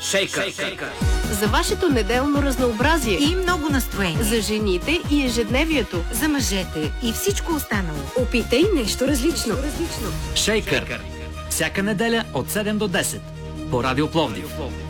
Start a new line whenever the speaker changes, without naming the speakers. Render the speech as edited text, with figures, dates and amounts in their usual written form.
Шейкър.
За вашето неделно разнообразие
и много настроение.
За жените и ежедневието.
За мъжете и всичко останало.
Опитай нещо различно.
Шейкър. Всяка неделя от 7 до 10 по Радио Пловдив.